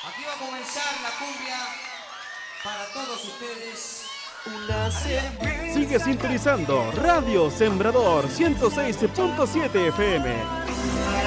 Aquí va a comenzar la cumbia para todos ustedes. Sigue sintonizando Radio Sembrador 106.7 FM.